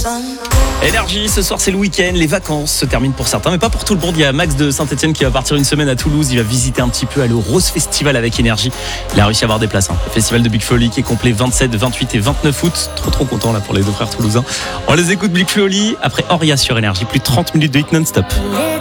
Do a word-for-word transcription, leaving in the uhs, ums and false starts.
Énergie, ce soir c'est le week-end, les vacances se terminent pour certains, mais pas pour tout le monde. Il y a Max de Saint-Etienne qui va partir une semaine à Toulouse, il va visiter un petit peu à le Rose Festival avec Énergie. Il a réussi à avoir des places, hein. Le festival de Big Flo Oli qui est complet vingt-sept, vingt-huit et vingt-neuf août. Trop trop content là pour les deux frères toulousains. On les écoute Big Flo Oli après Oria sur Énergie, plus de trente minutes de hit non-stop.